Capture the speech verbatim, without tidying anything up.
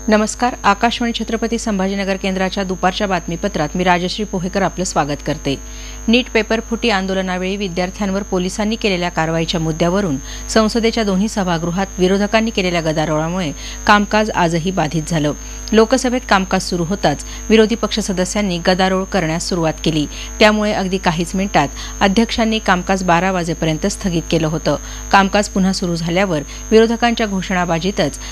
नमस्कार. आकाशवाणी छत्रपती संभाजीनगर केंद्राच्या दुपारच्या बातमीपत्रात मी राजश्री पोहेकर आपलं स्वागत करते. नीट पेपर फुटी आंदोलनावेळी विद्यार्थ्यांवर पोलिसांनी केलेल्या कारवाईच्या मुद्द्यावरून संसदेच्या दोन्ही सभागृहात विरोधकांनी केलेल्या गदारोळामुळे कामकाज आजही बाधित झालं. लोकसभेत कामकाज सुरू होताच विरोधी पक्ष सदस्यांनी गदारोळ करण्यास सुरुवात केली. त्यामुळे अगदी काहीच मिनिटात अध्यक्षांनी कामकाज बारा वाजेपर्यंत स्थगित केलं होतं. कामकाज पुन्हा सुरू झाल्यावर विरोधकांच्या घोषणाबाजीतच